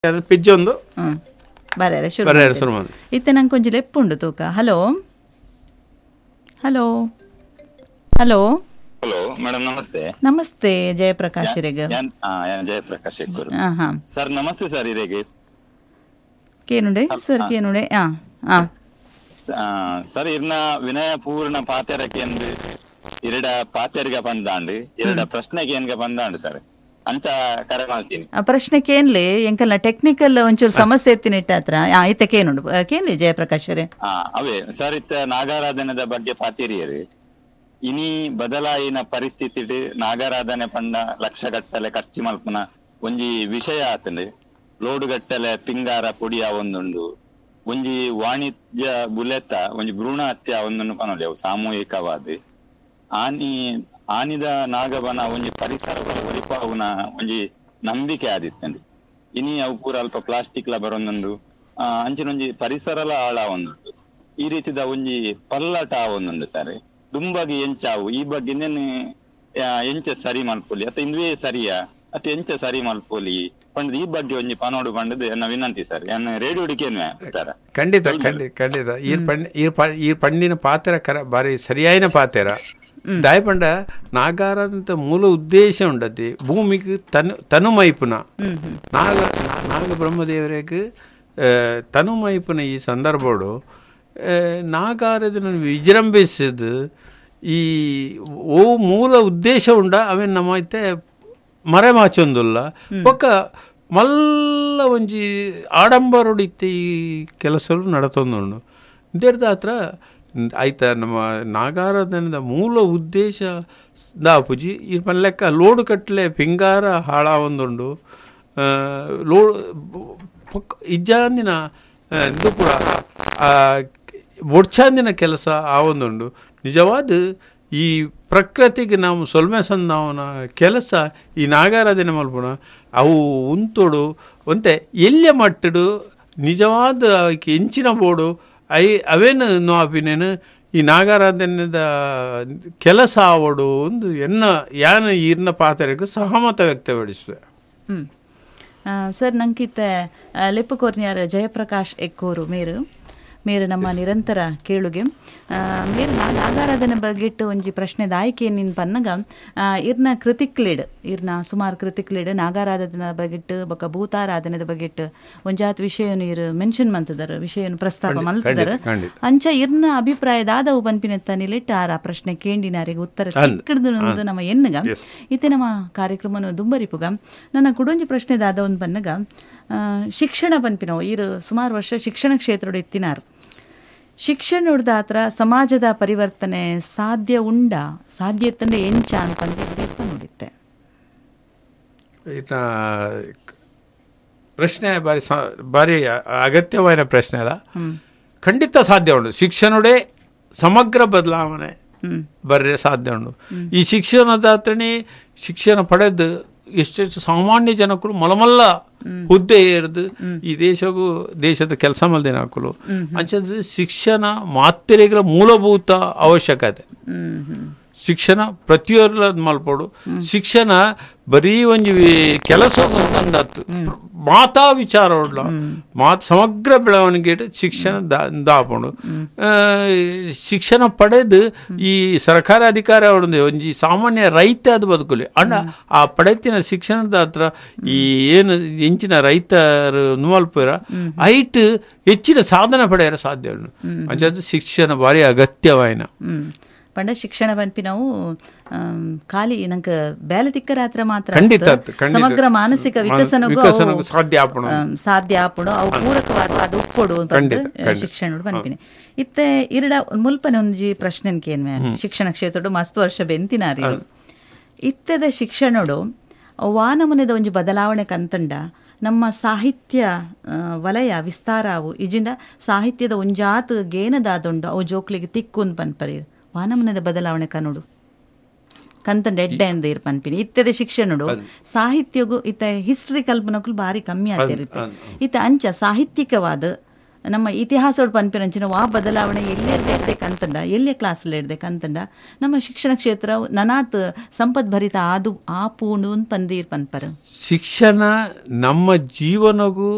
ಪಿಜ್ಜೊಂದು ಬರೇ ಶುರು ಮಾಡಿ ಇತ್ತೆ ನಂಗೆ ಕೊಂಚ ಲೆಪ್ಪುಂಡು ತೂಕ. Hello hello hello hello madam ನಮಸ್ತೆ. ನಮಸ್ತೆ ಜಯಪ್ರಕಾಶ್ ರೆಗೆ. ಜಯಪ್ರಕಾಶ್ ಹಾಂ ಸರ್ ನಮಸ್ತೆ ಸರ್ ಇರೆಗೆ ಕೇನುಡೆ ಸರ್ ಕೇನುಡೆ ಸರ್ ಇರ್ನ ವಿನಯ ಪೂರ್ಣ ಪಾತೆರಕ್ಕೆ ಎಂದು ಎರಡ ಪಾತೆರಿಗೆ ಬಂದಾಂಡು ಎರಡ ಪ್ರಶ್ನೆಗೆ ಏನ್ಗೆ ಬಂದಾಂಡು ಸರ್ ಅಂಚ ಕರೆ ಮಾಡ್ತೀನಿ. ಪ್ರಶ್ನೆ ಕೇನ್ಲಿ ಎಂಕಲ್ನ ಟೆಕ್ನಿಕಲ್ ಒಂಚೂರು ಸಮಸ್ಯೆ ಎತ್ತಿನಿಟ್ಟ ಹತ್ರ ಇತ್ತ ಕೇನುಂಡು ಕೇನ್ಲಿ ಜಯಪ್ರಕಾಶ್ ರೇ. ಅವೇ ಸರ್ ಇತ್ತ ನಾಗಾರಾಧನೆದ ಬಗ್ಗೆ ಪಾತಿರಿಯರು ಇನಿ ಬದಲಾಯಿನ ಪರಿಸ್ಥಿತಿ ನಾಗಾರಾಧನೆ ಪಂಡ ಲಕ್ಷಗಟ್ಟಲೆ ಖರ್ಚು ಮಲ್ಪನ ಒಂಜಿ ವಿಷಯ ಆತಂಡು ಲೋಡು ಗಟ್ಟಲೆ ಪಿಂಗಾರ ಪುಡಿಯ ಒಂದುಂಡು ಒಂಜಿ ವಾಣಿಜ್ಯ ಬುಲೆತ ಒಂಜಿ ಭ್ರೂಣ ಹತ್ಯೆ ಒಂದನ್ನು ಪನೊಲಿ ಅವು ಸಾಮೂಹಿಕವಾದ ಆನಿದ ನಾಗವನ ಒಂಜಿ ಪರಿಸರ ಒಲಿಪಾವುನ ಒಂಜಿ ನಂಬಿಕೆ ಆದಿತ್ತಂಡಿ ಇನಿ ಅವು ಪೂರ ಅಲ್ಪ ಪ್ಲಾಸ್ಟಿಕ್ ಲ ಬರೊಂದುಂಡು ಅಂಚಿನೊಂಜಿ ಪರಿಸರಲ ಆಳ ಒಂದುಂಡು ಈ ರೀತಿದ ಒಂಜಿ ಪಲ್ಲಟ ಒಂದುಂಡು ಸರ್ ದುಂಬಾಗಿ ಎಂಚಾವು ಈ ಬಗ್ಗೆ ಇನ್ನೇನು ಎಂಚ ಸರಿ ಮಲ್ಪೊಲಿ ಅತ್ತ ಇಂದುವೇ ಸರಿಯಾ ಅತ್ತ ಎಂಚ ಸರಿ ಮಲ್ಪೊಲಿ ಪಂಡದ ಈ ಬಗ್ಗೆ ಒಂಜಿ ಪನೋಡು ಪಂಡದು ಎನ್ನ ವಿನಂತಿ ಸರ್ ಎನ್ನ ರೇಡಿಯೋಡಿಕೇನು ಸರ್. ಖಂಡಿತ ಖಂಡಿತ ಈ ಪಂಡಿನ ಪಾತ್ರ ಬಾರಿ ಸರಿಯಾಯಿನ ಪಾತ್ರ ದಾಯಪಂಡ ನಾಗಾರಂತ ಮೂಲ ಉದ್ದೇಶ ಉಂಡತಿ ಭೂಮಿಗೆ ತನುಮೈಪುನ ನಾಗ ಬ್ರಹ್ಮದೇವರಿಗೆ ತನುಮೈಪುನ ಈ ಸಂದರ್ಭಡು ನಾಗಾರದನ್ನು ವಿಜೃಂಭಿಸಿದ್ದು ಈ ಮೂಲ ಉದ್ದೇಶ ಉಂಡ ಅವೇನು ನಮ್ಮ ಐತೆ ಮರೆಮಾಚೊಂದುಲ್ಲ ಒಕ್ಕ ಮಲ್ಲ ಒಂಜಿ ಆಡಂಬರೊಡಿತ್ತೆ ಈ ಕೆಲಸಗಳು ನಡತೊಂದುಂಡು ಇದೇರ್ದ ಹತ್ರ ಆಯ್ತಾ ನಮ್ಮ ನಾಗಾರಾಧನದ ಮೂಲ ಉದ್ದೇಶ ದಾಪುಜಿ ಈ ಲೆಕ್ಕ ಲೋಡು ಕಟ್ಲೆ ಪಿಂಗಾರ ಹಾಳ ಒಂದುಂಡು ಲೋಡ್ ಇಜ್ಜಾಂದಿನ ಇದು ಪೂರ ಒಡ್ಚಾಂದಿನ ಕೆಲಸ ಆ ಒಂದುಂಡು ನಿಜವಾದ ಈ ಪ್ರಕೃತಿಗೆ ನಾವು ಸೊಲ್ಮೆ ಸಂದಾವನ ಕೆಲಸ ಈ ನಾಗಾರಾಧನೆ ಮಲ್ಪುಣ ಅವು ಉಂತೋಡು ಒಂತೆ ಎಲ್ಲಿಯ ಮಟ್ಟಡು ನಿಜವಾದ ಎಂಚಿನ ಬೋಡು ಅವೇನು ನೋಪಿನೇನು ಈ ನಾಗಾರಾಧನೆದ ಕೆಲಸ ಆವಡು ಒಂದು ಯಾನ ಈರ್ನ ಪಾತ್ರೆಗೆ ಸಹಮತ ವ್ಯಕ್ತಪಡಿಸಿದೆ. ಸರ್ ನಂಕಿತ್ತೆ ಲೆಪ್ಪು ಕೊರ್ನಿಯಾರ ಜಯಪ್ರಕಾಶ್ ಎಕ್ಕೋರು ಮೇರು ನಮ್ಮ ನಿರಂತರ ಕೇಳುಗೆ ಮೇರು ನಾಗಾರಾಧನೆ ಬಗ್ಗೆಟ್ಟು ಒಂಜಿ ಪ್ರಶ್ನೆದ ಆಯ್ಕೆ ನಿನ್ ಪನ್ನಗ ಇರ್ನ ಕೃತಿಕ್ಲೇಡ್ ಇರ್ನ ಸುಮಾರು ಕೃತಿಕ್ಲೇಡ್ ನಾಗಾರಾಧನೆ ಬಗ್ಗೆಟ್ಟು ಬೊಕ್ಕ ಭೂತಾರಾಧನೆದ ಬಗ್ಗೆಟ್ಟು ಒಂಜಾತ್ ವಿಷಯ ನೀರು ಮೆನ್ಷನ್ ಮಂತದರ್ ವಿಷಯ ಪ್ರಸ್ತಾಪ ಮಲ್ತದರ್ ಅಂಚ ಇರ್ನ ಅಭಿಪ್ರಾಯದಾದವು ಪನ್ಪಿನೆತ್ತ ನಿಲಿಟ್ಟು ಆರ ಪ್ರಶ್ನೆ ಕೇಂಡಿನಾರಿಗೆ ಉತ್ತರ ಸಿಕ್ಕಿಡ್ದು ನಮ್ಮ ಎನ್ನಗ ಇತ್ತೆ ನಮ್ಮ ಕಾರ್ಯಕ್ರಮವನ್ನು ದುಂಬರಿಪುಗ ನನ್ನ ಕುಡೊಂಜಿ ಪ್ರಶ್ನೆದಾದ ಒಂದು ಪನ್ನಗ ಶಿಕ್ಷಣ ಪನ್ಪಿನವು ಈರು ಸುಮಾರು ವರ್ಷ ಶಿಕ್ಷಣ ಕ್ಷೇತ್ರದ ಎತ್ತಿನಾರು ಶಿಕ್ಷಣ ನೋಡಿದ ಹತ್ರ ಸಮಾಜದ ಪರಿವರ್ತನೆ ಸಾಧ್ಯ ಉಂಡ ಸಾಧ್ಯತೆ ಎಂಚ ಅನ್ಕೊಂಡು ನೋಡಿತ್ತೆ. ಪ್ರಶ್ನೆ ಭಾರಿ ಅಗತ್ಯವಾದ ಪ್ರಶ್ನೆ ಅಲ್ಲ. ಖಂಡಿತ ಸಾಧ್ಯ ಉಂಟು. ಶಿಕ್ಷಣದೇ ಸಮಗ್ರ ಬದಲಾವಣೆ ಬರ್ರೆ ಸಾಧ್ಯ ಉಂಟು. ಈ ಶಿಕ್ಷಣದ ಹತ್ರನೇ ಶಿಕ್ಷಣ ಪಡೆದು ಎಷ್ಟೆಷ್ಟು ಸಾಮಾನ್ಯ ಜನಕ್ಕೂ ಮಲಮಲ್ಲ ಹುದ್ದೆ ಏರ್ದು ಈ ದೇಶದ ಕೆಲಸ ಮಲ್ದೇನ ಹಾಕಲು ಅಂಚದ ಶಿಕ್ಷಣ ಮಾತ್ರೆಗಳ ಮೂಲಭೂತ ಅವಶ್ಯಕತೆ. ಶಿಕ್ಷಣ ಪ್ರತಿಯೊರ್ಲ ಮಲ್ಪಡು ಶಿಕ್ಷಣ ಬರೀ ಒಂಜಿ ಕೆಲಸ ತಂದತ್ತು ಮಾತಾ ವಿಚಾರ ಉಡ್ಲ ಸಮಗ್ರ ಬೆಳವಣಿಗೆ ಶಿಕ್ಷಣ ದಾಪುಂಡು. ಶಿಕ್ಷಣ ಪಡೆದು ಈ ಸರ್ಕಾರ ಅಧಿಕಾರ ಅವಡೊಂದು ಒಂಜಿ ಸಾಮಾನ್ಯ ರೈತ ಅದು ಬದುಕಲಿ ಅಣ್ಣ ಆ ಪಡೆತಿನ ಶಿಕ್ಷಣದ ಹತ್ರ ಈ ಏನು ಎಂಚಿನ ರೈತರು ನುವಲ್ಪರ ಐಟ್ ಹೆಚ್ಚಿನ ಸಾಧನೆ ಪಡೆಯರ ಸಾಧ್ಯ ಉಂಟು. ಅಂಚದು ಶಿಕ್ಷಣ ಭಾರಿ ಅಗತ್ಯವಾಯಿನ ಪಂಡ ಶಿಕ್ಷಣ ಪಂಪಿ ನಾವು ಖಾಲಿ ನಂಗೆ ಬೇಲೆ ತಿಕ್ಕರ ಹತ್ರ ಮಾತ್ರ ಸಮಗ್ರ ಮಾನಸಿಕ ವಿಕಸನಗೂ ಸಾಧ್ಯ ಆಪುಡು ಅವು ಪೂರಕವಾದ ಅದು ಉಪ್ಪೊಡು ಶಿಕ್ಷಣ ಪಂಪಿನಿ ಇತ್ತೆ ಇರಡ ಮುಲ್ಪನೆ ಒಂಜಿ ಪ್ರಶ್ನೆ ಕೇನ್ವೆ ಶಿಕ್ಷಣ ಕ್ಷೇತ್ರಡು ಮಸ್ತ್ ವರ್ಷ ಬೆಂತಿನಾರಿ ಇತ್ತೆದ ಶಿಕ್ಷಣಡು ವಾನಮುನದ ಒಂಜಿ ಬದಲಾವಣೆ ಕಂತಂಡ ನಮ್ಮ ಸಾಹಿತ್ಯ ವಲಯ ವಿಸ್ತಾರವು ಇಜಿಂದ ಸಾಹಿತ್ಯದ ಒಂಜಾತ್ ಗೇನದಾದುಂಡು ಅವು ಜೋಕ್ಲಿಗೆ ತಿಕ್ಕುಂದು ಪನ್ಪರಿ ವಾನಮನದ ಬದಲಾವಣೆ ಕನ್ನಡು ಕಂತಂಡ ಎಡ್ಡೆ ಅಂದ ಇರ್ ಪನ್ಪಿನಿ ಇತ್ತದ ಶಿಕ್ಷಣಡು ಸಾಹಿತ್ಯಗೂ ಇತ್ತ ಹಿಸ್ಟ್ರಿ ಕಲ್ಪನಕ್ಕೂ ಭಾರಿ ಕಮ್ಮಿ ಆಗ್ತಿರುತ್ತೆ. ಇತ್ತ ಅಂಚ ಸಾಹಿತ್ಯಿಕವಾದ ನಮ್ಮ ಇತಿಹಾಸೋಡು ಪನ್ಪಿನಂಚಿನ ವಾ ಬದಲಾವಣೆ ಎಲ್ಲೇ ಇರ್ದೆ ಕಂತಂಡ ಎಲ್ಲೇ ಕ್ಲಾಸಲ್ಲಿ ಇರ್ದೆ ಕಂತಂಡ ನಮ್ಮ ಶಿಕ್ಷಣ ಕ್ಷೇತ್ರ ನನಾತ್ ಸಂಪದ್ಭರಿತ ಆದು ಆ ಪೂಣು ಪಂದೀರ್ ಪನ್ಪರ ಶಿಕ್ಷಣ ನಮ್ಮ ಜೀವನಗೂ